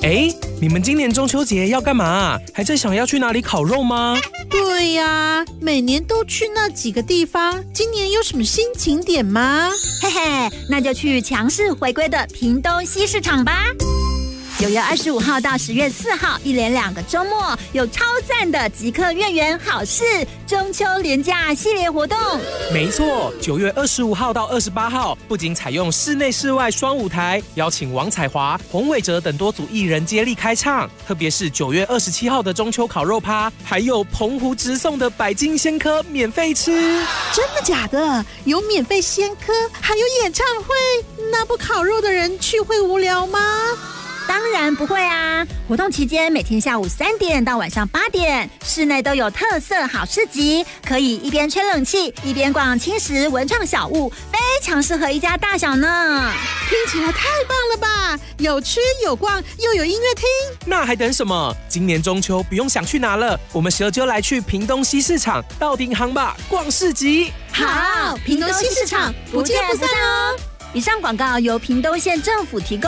哎，你们今年中秋节要干嘛？还在想要去哪里烤肉吗？ 对呀，每年都去那几个地方，今年有什么新景点吗？ 嘿嘿，那就去强势回归的屏东西市场吧。9月25号到10月4号，一连2个周末，有超赞的即刻月圆好事中秋连假系列活动。 没错，9月25号到28号，不仅采用室内室外双舞台，邀请王彩华、洪伟哲等多组艺人接力开唱。特别是9月27号的中秋烤肉趴，还有澎湖直送的百金鲜科免费吃。 真的假的？有免费鲜科，还有演唱会，那不烤肉的人去会无聊吗？ 当然不会啊！活动期间每天下午3点到晚上8点，室内都有特色好市集，可以一边吹冷气，一边逛轻食文创小物，非常适合一家大小呢。 听起来太棒了吧！有吃有逛，又有音乐厅， 那还等什么？今年中秋不用想去哪了，我们蛇就来去屏东西市场到顶行吧，逛市集。 好，屏东西市场不见不散哦！以上广告由屏东县政府提供。